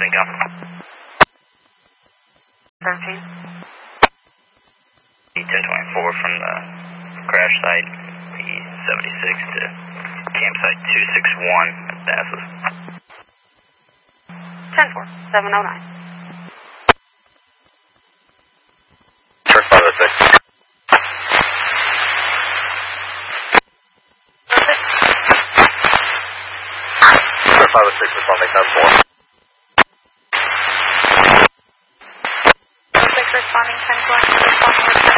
go. 13. 1024 from the crash site, P76 to campsite 261 at Basses. 10-4, 709. Turn 506. 506 responding 10-4. 6 responding 10-4, responding